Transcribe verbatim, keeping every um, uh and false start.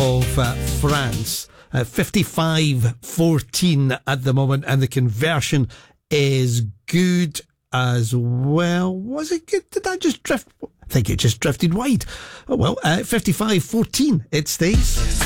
of uh, France. Uh, fifty-five fourteen at the moment, and the conversion is good as well. Was it good? Did I just drift? I think it just drifted wide. Oh well, uh, fifty-five fourteen it stays.